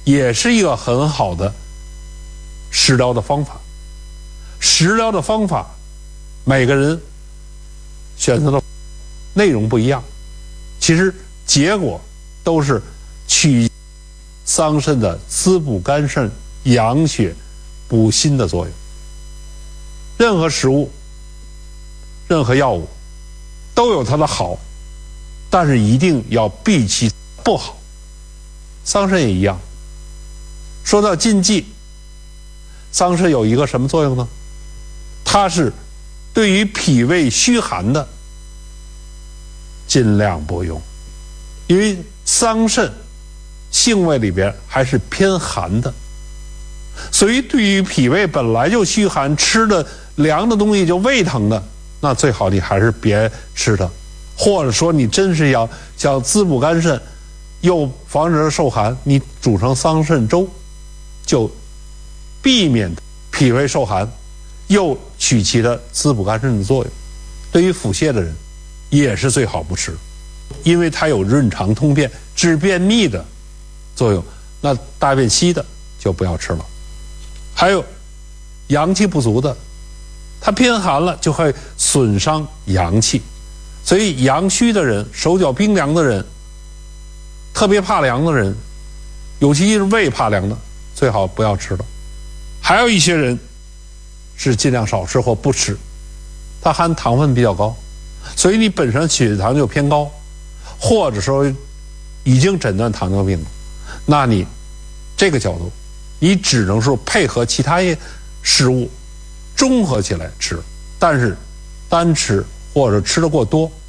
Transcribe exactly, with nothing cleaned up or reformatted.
也是一个很好的食疗的方法。食疗的方法，每个人选择的内容不一样，其实结果都是取桑葚的滋补肝肾、养血、补心的作用。任何食物、任何药物都有它的好，但是一定要避其不好。桑葚也一样。说到禁忌，桑葚有一个什么作用呢？它是对于脾胃虚寒的尽量不用，因为桑葚性味里边还是偏寒的，所以对于脾胃本来就虚寒，吃的凉的东西就胃疼的，那最好你还是别吃它。或者说你真是要想滋补肝肾又防止它受寒，你煮成桑葚粥，就避免脾胃受寒，又取其的滋补肝肾的作用。对于腹泻的人也是最好不吃，因为它有润肠通便、治便秘的作用。那大便稀的就不要吃了。还有阳气不足的，它偏寒了就会损伤阳气，所以阳虚的人、手脚冰凉的人、特别怕凉的人，尤其是胃怕凉的，最好不要吃了。还有一些人是尽量少吃或不吃，它含糖分比较高，所以你本身血糖就偏高，或者说已经诊断糖尿病了，那你这个角度你只能说配合其他食物综合起来吃，但是单吃或者吃得过多